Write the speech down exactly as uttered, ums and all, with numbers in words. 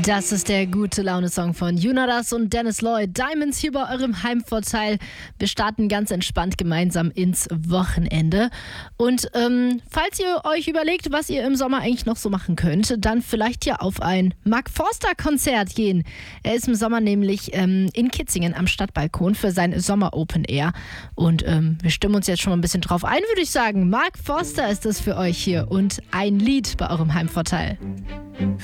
Das ist der Gute-Laune-Song von Jonas und Dennis Lloyd. Diamonds hier bei eurem Heimvorteil. Wir starten ganz entspannt gemeinsam ins Wochenende. Und ähm, falls ihr euch überlegt, was ihr im Sommer eigentlich noch so machen könnt, dann vielleicht ja auf ein Mark Forster-Konzert gehen. Er ist im Sommer nämlich ähm, in Kitzingen am Stadtbalkon für sein Sommer-Open Air. Und ähm, wir stimmen uns jetzt schon mal ein bisschen drauf ein, würde ich sagen. Mark Forster ist es für euch hier und ein Lied bei eurem Heimvorteil.